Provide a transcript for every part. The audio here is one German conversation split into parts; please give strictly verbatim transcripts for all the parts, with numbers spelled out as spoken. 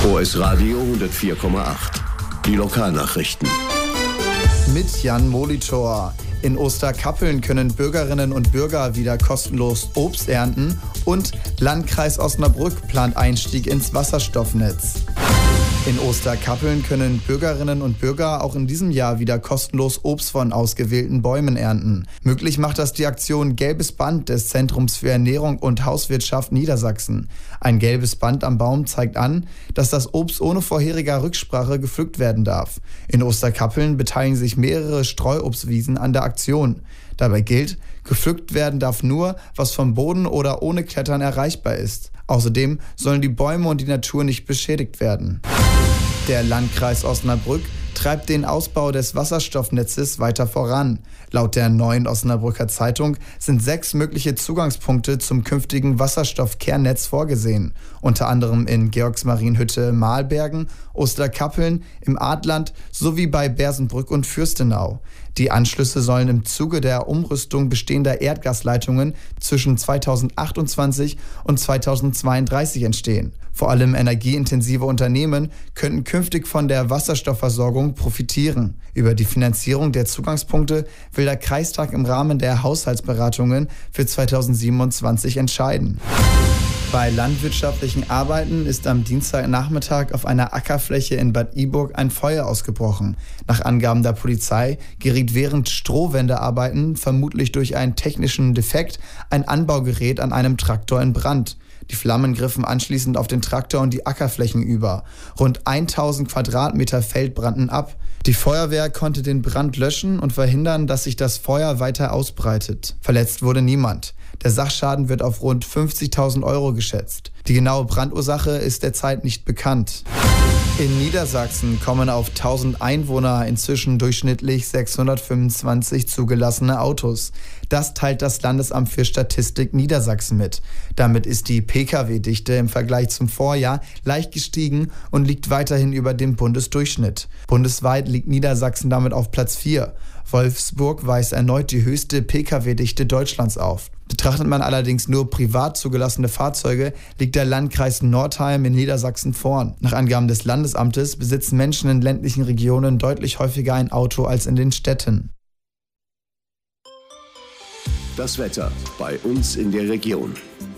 O S Radio hundertvier Komma acht. Die Lokalnachrichten. Mit Jan Molitor. In Osterkappeln können Bürgerinnen und Bürger wieder kostenlos Obst ernten und Landkreis Osnabrück plant Einstieg ins Wasserstoffnetz. In Osterkappeln können Bürgerinnen und Bürger auch in diesem Jahr wieder kostenlos Obst von ausgewählten Bäumen ernten. Möglich macht das die Aktion Gelbes Band des Zentrums für Ernährung und Hauswirtschaft Niedersachsen. Ein gelbes Band am Baum zeigt an, dass das Obst ohne vorheriger Rücksprache gepflückt werden darf. In Osterkappeln beteiligen sich mehrere Streuobstwiesen an der Aktion. Dabei gilt, gepflückt werden darf nur, was vom Boden oder ohne Klettern erreichbar ist. Außerdem sollen die Bäume und die Natur nicht beschädigt werden. Der Landkreis Osnabrück treibt den Ausbau des Wasserstoffnetzes weiter voran. Laut der Neuen Osnabrücker Zeitung sind sechs mögliche Zugangspunkte zum künftigen Wasserstoffkernnetz vorgesehen. Unter anderem in Georgsmarienhütte, Mahlbergen, Osterkappeln, im Adland sowie bei Bersenbrück und Fürstenau. Die Anschlüsse sollen im Zuge der Umrüstung bestehender Erdgasleitungen zwischen zweitausendachtundzwanzig und zweitausendzweiunddreißig entstehen. Vor allem energieintensive Unternehmen könnten künftig von der Wasserstoffversorgung profitieren. Über die Finanzierung der Zugangspunkte will der Kreistag im Rahmen der Haushaltsberatungen für zweitausendsiebenundzwanzig entscheiden. Bei landwirtschaftlichen Arbeiten ist am Dienstagnachmittag auf einer Ackerfläche in Bad Iburg ein Feuer ausgebrochen. Nach Angaben der Polizei geriet während Strohwendearbeiten, vermutlich durch einen technischen Defekt, ein Anbaugerät an einem Traktor in Brand. Die Flammen griffen anschließend auf den Traktor und die Ackerflächen über. Rund tausend Quadratmeter Feld brannten ab. Die Feuerwehr konnte den Brand löschen und verhindern, dass sich das Feuer weiter ausbreitet. Verletzt wurde niemand. Der Sachschaden wird auf rund fünfzigtausend Euro geschätzt. Die genaue Brandursache ist derzeit nicht bekannt. In Niedersachsen kommen auf tausend Einwohner inzwischen durchschnittlich sechshundertfünfundzwanzig zugelassene Autos. Das teilt das Landesamt für Statistik Niedersachsen mit. Damit ist die Pkw-Dichte im Vergleich zum Vorjahr leicht gestiegen und liegt weiterhin über dem Bundesdurchschnitt. Bundesweit liegt Niedersachsen damit auf Platz vier. Wolfsburg weist erneut die höchste Pkw-Dichte Deutschlands auf. Betrachtet man allerdings nur privat zugelassene Fahrzeuge, liegt der Landkreis Nordheim in Niedersachsen vorn. Nach Angaben des Landesamtes besitzen Menschen in ländlichen Regionen deutlich häufiger ein Auto als in den Städten. Das Wetter bei uns in der Region.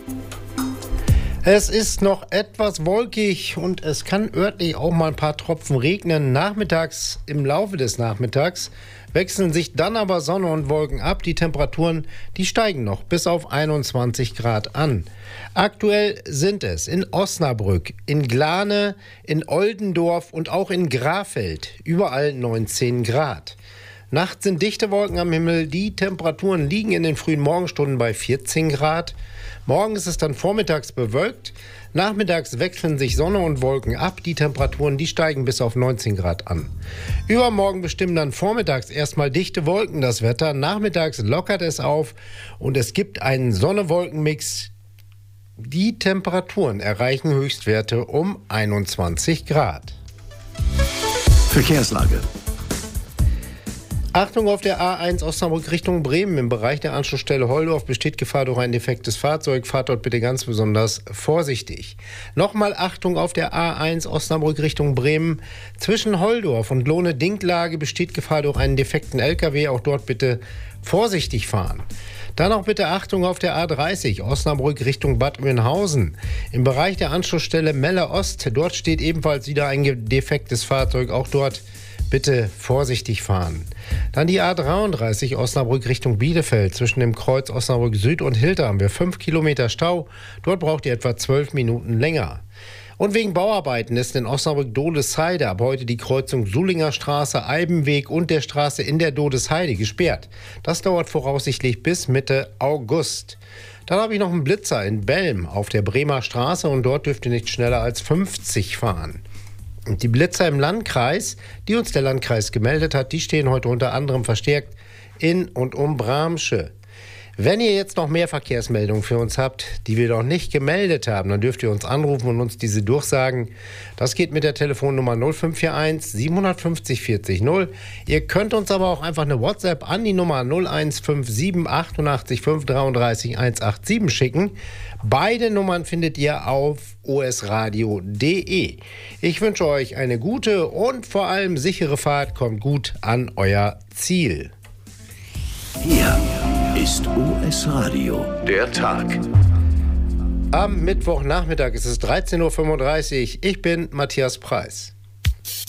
Es ist noch etwas wolkig und es kann örtlich auch mal ein paar Tropfen regnen. Nachmittags, im Laufe des Nachmittags, wechseln sich dann aber Sonne und Wolken ab. Die Temperaturen, die steigen noch bis auf einundzwanzig Grad an. Aktuell sind es in Osnabrück, in Glane, in Oldendorf und auch in Grafeld überall neunzehn Grad. Nachts sind dichte Wolken am Himmel. Die Temperaturen liegen in den frühen Morgenstunden bei vierzehn Grad. Morgen ist es dann vormittags bewölkt. Nachmittags wechseln sich Sonne und Wolken ab. Die Temperaturen, die steigen bis auf neunzehn Grad an. Übermorgen bestimmen dann vormittags erstmal dichte Wolken das Wetter. Nachmittags lockert es auf und es gibt einen Sonne-Wolken-Mix. Die Temperaturen erreichen Höchstwerte um einundzwanzig Grad. Verkehrslage. Achtung auf der A eins Osnabrück Richtung Bremen. Im Bereich der Anschlussstelle Holdorf besteht Gefahr durch ein defektes Fahrzeug. Fahrt dort bitte ganz besonders vorsichtig. Nochmal Achtung auf der A eins Osnabrück Richtung Bremen. Zwischen Holdorf und Lohne-Dinklage besteht Gefahr durch einen defekten L K W. Auch dort bitte vorsichtig fahren. Dann auch bitte Achtung auf der A dreißig Osnabrück Richtung Bad Oeynhausen. Im Bereich der Anschlussstelle Melle Ost. Dort steht ebenfalls wieder ein defektes Fahrzeug. Auch dort bitte vorsichtig fahren. Dann die A dreiunddreißig Osnabrück Richtung Bielefeld. Zwischen dem Kreuz Osnabrück Süd und Hilter haben wir fünf Kilometer Stau. Dort braucht ihr etwa zwölf Minuten länger. Und wegen Bauarbeiten ist in Osnabrück-Dodesheide ab heute die Kreuzung Sulinger Straße, Eibenweg und der Straße in der Dodesheide gesperrt. Das dauert voraussichtlich bis Mitte August. Dann habe ich noch einen Blitzer in Belm auf der Bremer Straße und dort dürft ihr nicht schneller als fünfzig fahren. Und die Blitzer im Landkreis, die uns der Landkreis gemeldet hat, die stehen heute unter anderem verstärkt in und um Bramsche. Wenn ihr jetzt noch mehr Verkehrsmeldungen für uns habt, die wir noch nicht gemeldet haben, dann dürft ihr uns anrufen und uns diese durchsagen. Das geht mit der Telefonnummer null fünf vier eins sieben fünf null vierzig null. Ihr könnt uns aber auch einfach eine WhatsApp an die Nummer null eins fünf sieben achtundachtzig fünf dreiunddreißig hundertsiebenundachtzig schicken. Beide Nummern findet ihr auf o s radio punkt d e. Ich wünsche euch eine gute und vor allem sichere Fahrt. Kommt gut an euer Ziel. Hier ist O S Radio, der Tag. Am Mittwochnachmittag ist es dreizehn Uhr fünfunddreißig. Ich bin Matthias Preis.